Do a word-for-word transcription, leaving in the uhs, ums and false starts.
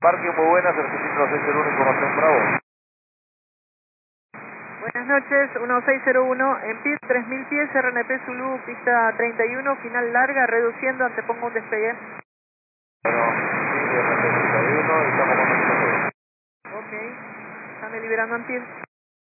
Parque muy buenas, el registro seis cero uno, información Bravo. Buenas noches, uno seis cero uno, en P I R tres mil pies, R N P Zulu, pista treinta y uno, final larga, reduciendo, antepongo un despegue. Bueno, sí, R N P treinta y uno y estamos con nosotros. Ok, están liberando en P I R.